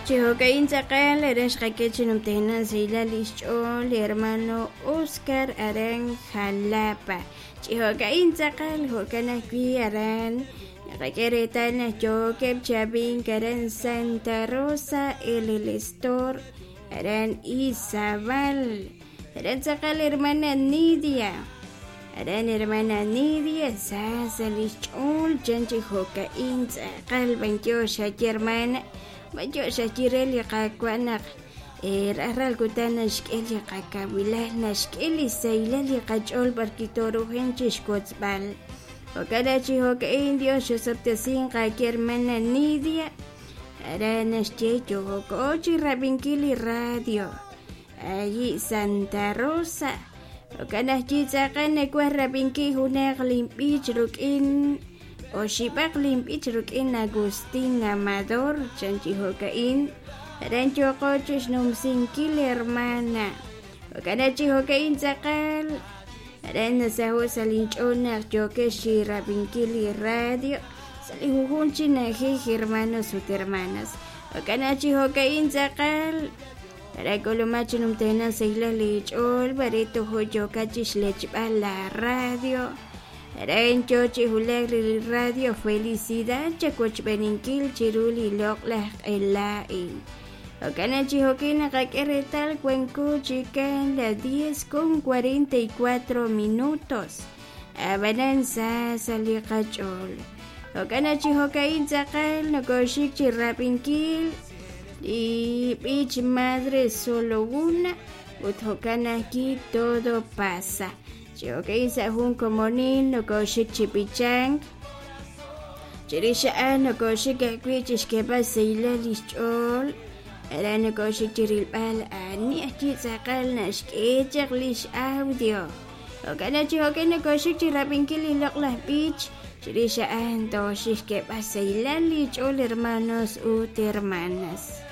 Chihocaín Zacal, Eres Jaquechinum Tenan Silalichol, hermano Oscar Aran Jalapa. Chihocaín Zacal, Jocanaqui Aran, Jaqueretana Joqueb Chabin, Caran Santa Rosa, el Estor, Aran Isabal. Aran Zacal, hermana Nidia. Aran hermana Nidia, Sasalichol, Chanchihocaín Zacal, 28 hermana. Yo shakireli qakwanak rahral kutana shkeli qakawilah shkeli saylali qachol barkitoro henchish kotzbal okadachi hoka indio shosaptasin qaker mana Nidia arana shchecho hoka ochi rabinkili radio allí Santa Rosa okadachi tsaqane kwa rabinki hunak limpich rukin Oshibak limpich rukin Agustín Amador chanchihocaín rancho coches numsinkil hermana okanachihocaín zacal arana saho salinchona choque shirabinkili radio salihujunchi najij hermanos sus hermanas okanachihocaín zacal aracolomach numtena seila lichol barito hoyocachish lechbal la radio Rancho Chihulagri Radio Felicidad Chacoch Beninkil Chiruli Loklah Elai Okanachi Hokina Kakeretal Cuenco Chican las 10:44 Abananza Salikachol Okanachi Hokain Zakal Nokoshik Chirapinkil y Pich Madre solo una Uthokanaki todo pasa Choque Sahun Comonin, no Koshik Chipichang, Chirisha no Koshik Aquich Kepa Saila Lichol, Arana Koshik Chirilpal, Ani Achizakal Nashkechak Lish Audio, Okanachi Hokana Koshik Chirapinkili Loklah Beach, Chirisha Antoshik Kepa Saila Lichol, hermanos ut hermanas.